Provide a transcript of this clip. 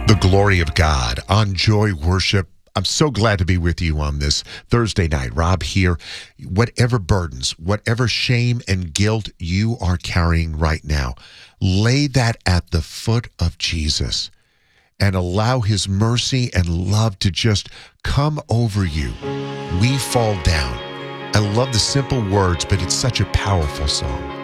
The glory of God on Joy Worship. I'm so glad to be with you on this Thursday night. Rob here. Whatever burdens, whatever shame and guilt you are carrying right now, lay that at the foot of Jesus and allow his mercy and love to just come over you. We fall down. I love the simple words, but it's such a powerful song.